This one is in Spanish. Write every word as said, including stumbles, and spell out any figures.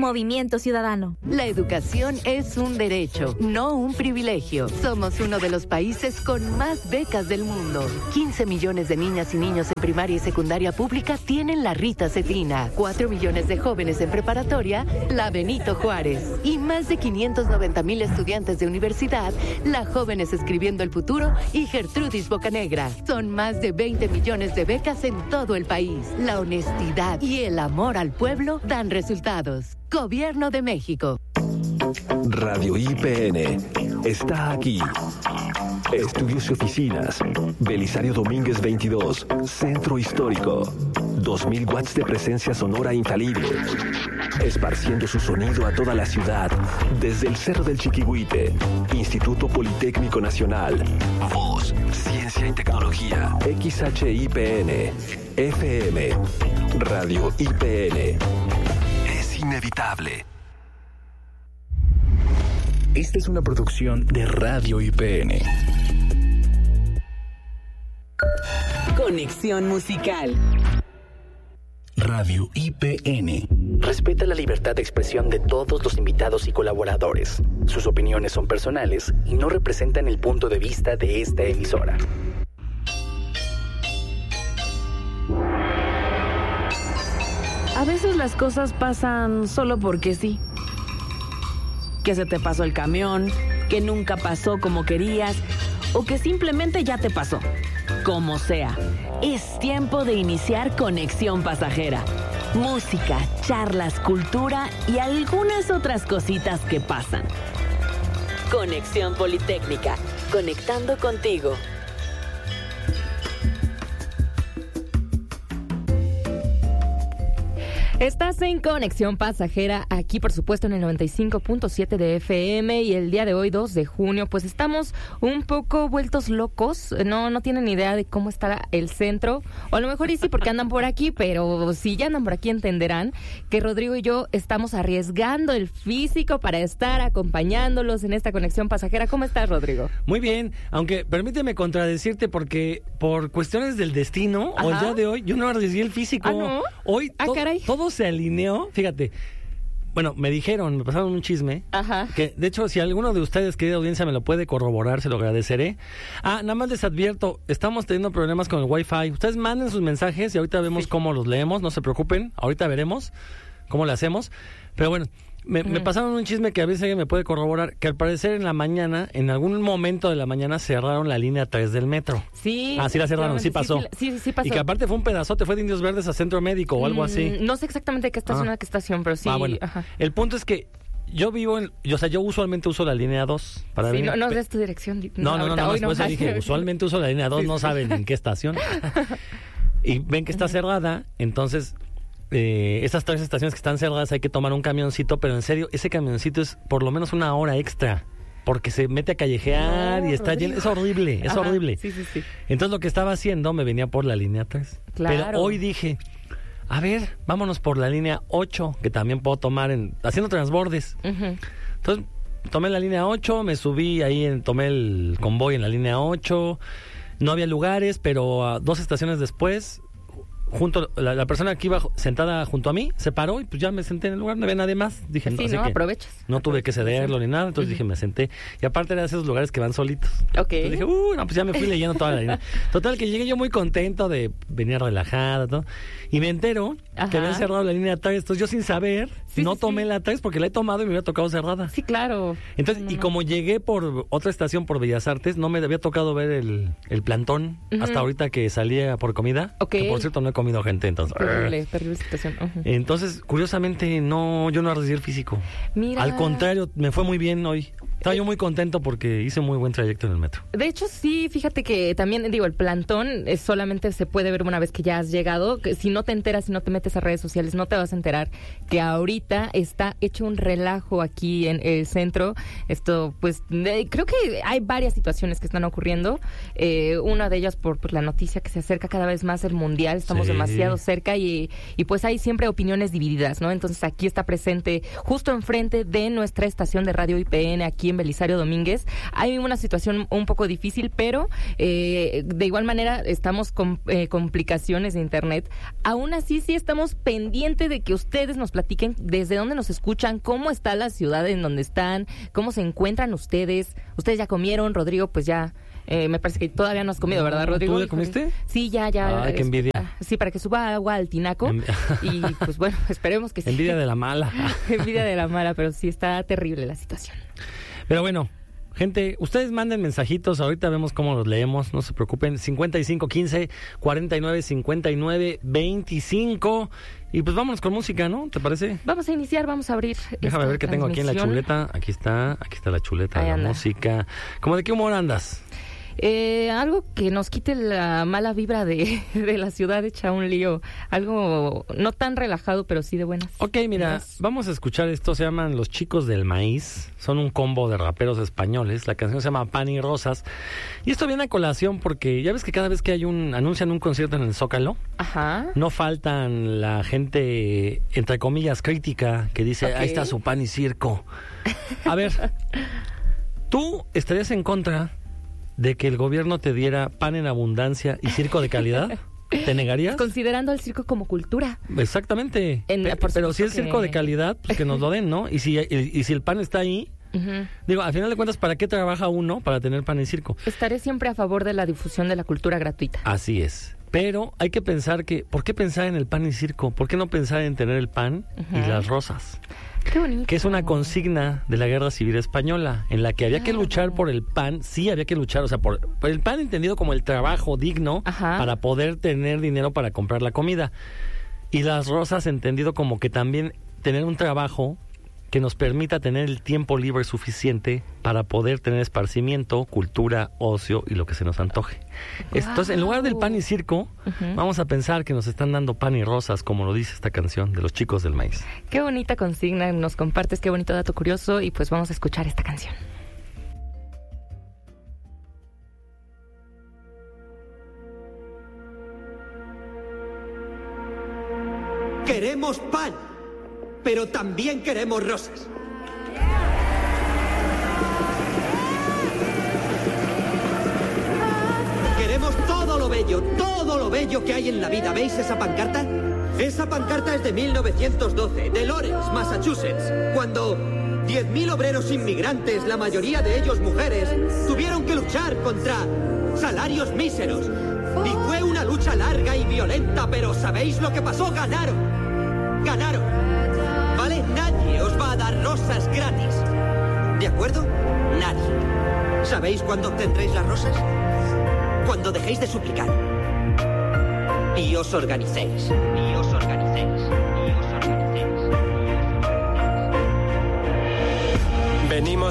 Movimiento Ciudadano. La educación es un derecho, no un privilegio. Somos uno de los países con más becas del mundo. quince millones de niñas y niños en primaria y secundaria pública tienen la Rita Cetina. cuatro millones de jóvenes en preparatoria, la Benito Juárez. Y más de quinientos noventa mil estudiantes de universidad, la Jóvenes Escribiendo el Futuro y Gertrudis Bocanegra. Son más de veinte millones de becas en todo el país. La honestidad y el amor al pueblo dan resultados. Gobierno de México. Radio I P N está aquí. Estudios y oficinas. Belisario Domínguez veintidós. Centro Histórico. dos mil watts de presencia sonora infalible. Esparciendo su sonido a toda la ciudad. Desde el Cerro del Chiquihuite. Instituto Politécnico Nacional. Voz, Ciencia y Tecnología. X H I P N. F M. Radio I P N. Es inevitable. Esta es una producción de Radio I P N. Conexión musical. Radio I P N respeta la libertad de expresión de todos los invitados y colaboradores. Sus opiniones son personales y no representan el punto de vista de esta emisora. A veces las cosas pasan solo porque sí. Que se te pasó el camión, que nunca pasó como querías, o que simplemente ya te pasó. Como sea, es tiempo de iniciar Conexión Pasajera. Música, charlas, cultura y algunas otras cositas que pasan. Conexión Politécnica, conectando contigo. Estás en Conexión Pasajera, aquí por supuesto en el noventa y cinco punto siete de F M, y el día de hoy, dos de junio, pues estamos un poco vueltos locos. No, no tienen idea de cómo está el centro, o a lo mejor y sí porque andan por aquí, pero si ya andan por aquí entenderán que Rodrigo y yo estamos arriesgando el físico para estar acompañándolos en esta Conexión Pasajera. ¿Cómo estás, Rodrigo? Muy bien, aunque permíteme contradecirte porque por cuestiones del destino, o el día de hoy, yo no arriesgué el físico. ¿Ah, no? Hoy to- ah, caray. todo se alineó, fíjate. Bueno, me dijeron, me pasaron un chisme. Ajá. Que, de hecho, si alguno de ustedes, querida audiencia, me lo puede corroborar, se lo agradeceré. Ah, nada más les advierto, estamos teniendo problemas con el Wi-Fi. Ustedes manden sus mensajes y ahorita vemos sí. cómo los leemos, no se preocupen. Ahorita veremos cómo lo hacemos. Pero bueno, me, uh-huh. me pasaron un chisme que a veces alguien me puede corroborar, que al parecer en la mañana, en algún momento de la mañana, cerraron la línea tres del metro. Sí. Ah, sí la cerraron, sí pasó. Sí, sí, sí, sí pasó. Y que aparte fue un pedazote, fue de Indios Verdes a Centro Médico o algo así. Mm, no sé exactamente qué estación ah. a qué estación, pero sí. Ah, bueno. Ajá. El punto es que yo vivo en... O sea, yo usualmente uso la línea dos para sí, venir. no, no es tu dirección. No, no, no, no, no, no, eso dije, usualmente uso la línea dos, sí, no saben sí. en qué estación. Y ven que está cerrada, entonces... Eh, esas tres estaciones que están cerradas hay que tomar un camioncito, pero en serio, ese camioncito es por lo menos una hora extra, porque se mete a callejear no, y está Rodrigo. lleno, es horrible, es Ajá, horrible. Sí, sí, sí. Entonces lo que estaba haciendo me venía por la línea tres. Claro. Pero hoy dije, a ver, vámonos por la línea ocho, que también puedo tomar en haciendo transbordes. Uh-huh. Entonces tomé la línea ocho, me subí ahí, en, tomé el convoy en la línea ocho, no había lugares, pero uh, dos estaciones después... Junto, la, la persona que iba sentada junto a mí se paró y pues ya me senté en el lugar, no había nadie más. Dije, sí, no, así no, que aprovechas. No tuve que cederlo ni nada, entonces uh-huh. dije, me senté. Y aparte era de esos lugares que van solitos. Ok. Entonces dije, uh, no, pues ya me fui leyendo toda la línea. Total, que llegué yo muy contento de venir relajada, ¿no? Y me entero Ajá. que habían cerrado la línea tres, entonces yo sin saber, sí, no sí, tomé sí. la tres porque la he tomado y me hubiera tocado cerrada. Sí, claro. Entonces, no, y no. como llegué por otra estación, por Bellas Artes, no me había tocado ver el, el plantón uh-huh. hasta ahorita que salía por comida. Ok. Que por cierto no he comido gente, entonces... Terrible, terrible situación. Uh-huh. Entonces, curiosamente, no, yo no arriesgué el físico. Mira. Al contrario, me fue muy bien hoy. Estaba yo muy contento porque hice muy buen trayecto en el metro. De hecho, sí, fíjate que también, digo, el plantón es solamente se puede ver una vez que ya has llegado. Que si no te enteras, si no te metes a redes sociales, no te vas a enterar que ahorita está hecho un relajo aquí en el centro. Esto, pues, de, creo que hay varias situaciones que están ocurriendo. Eh, una de ellas por, por la noticia que se acerca cada vez más el Mundial. Estamos sí. demasiado cerca y, y pues hay siempre opiniones divididas, ¿no? Entonces aquí está presente, justo enfrente de nuestra estación de Radio I P N, aquí en Belisario Domínguez. Hay una situación un poco difícil, pero eh, de igual manera estamos con eh, complicaciones de internet. Aún así, sí estamos pendientes de que ustedes nos platiquen desde dónde nos escuchan, cómo está la ciudad en donde están, cómo se encuentran ustedes. Ustedes ya comieron, Rodrigo, pues ya... Eh, me parece que todavía no has comido, ¿verdad, Rodrigo? ¿Tú ya comiste? Sí, ya, ya. Ay, qué envidia. Sí, para que suba agua al tinaco. Env- y pues bueno, esperemos que sí. Envidia de la mala. Envidia de la mala, pero sí está terrible la situación. Pero bueno, gente, ustedes manden mensajitos, ahorita vemos cómo los leemos, no se preocupen. cincuenta y cinco quince cuarenta y nueve cincuenta y nueve veinticinco. Y pues vámonos con música, ¿no? ¿Te parece? Vamos a iniciar, vamos a abrir. Déjame ver qué tengo aquí en la chuleta. Aquí está, aquí está la chuleta de la anda. música. ¿Cómo de qué humor andas? Eh, algo que nos quite la mala vibra de, de la ciudad hecha un lío. Algo no tan relajado, pero sí de buenas. Ok, mira, yes. Vamos a escuchar esto. Se llaman Los Chicos del Maíz. Son un combo de raperos españoles. La canción se llama Pan y Rosas. Y esto viene a colación porque ya ves que cada vez que hay un anuncian un concierto en el Zócalo, ajá, no faltan la gente, entre comillas, crítica, que dice, okay, ahí está su pan y circo. A ver, ¿tú estarías en contra de que el gobierno te diera pan en abundancia y circo de calidad? ¿Te negarías? Considerando el circo como cultura. Exactamente. En, Pe- pero si es circo que... de calidad, pues que nos lo den, ¿no? Y si, y, y si el pan está ahí, uh-huh, digo, al final de cuentas, ¿para qué trabaja uno para tener pan en circo? Estaré siempre a favor de la difusión de la cultura gratuita. Así es. Pero hay que pensar que, ¿por qué pensar en el pan y circo? ¿Por qué no pensar en tener el pan, uh-huh, y las rosas? Qué bonito. Que es una consigna de la Guerra Civil Española, en la que había que luchar por el pan, sí había que luchar, o sea, por, por el pan entendido como el trabajo digno, ajá, para poder tener dinero para comprar la comida. Y las rosas entendido como que también tener un trabajo que nos permita tener el tiempo libre suficiente para poder tener esparcimiento, cultura, ocio y lo que se nos antoje. Wow. Entonces, en lugar del pan y circo, uh-huh, vamos a pensar que nos están dando pan y rosas, como lo dice esta canción de Los Chicos del Maíz. Qué bonita consigna, nos compartes, qué bonito dato curioso, y pues vamos a escuchar esta canción. Queremos pan, pero también queremos rosas. Queremos todo lo bello, todo lo bello que hay en la vida. ¿Veis esa pancarta? Esa pancarta es de mil novecientos doce, de Lawrence, Massachusetts, cuando diez mil obreros inmigrantes, la mayoría de ellos mujeres, tuvieron que luchar contra salarios míseros. Y fue una lucha larga y violenta, pero ¿sabéis lo que pasó? Ganaron. Ganaron. ¿Vale? Nadie os va a dar rosas gratis. ¿De acuerdo? Nadie. ¿Sabéis cuándo obtendréis las rosas? Cuando dejéis de suplicar. Y os organicéis. Y os organicéis. Y os organicéis. Venimos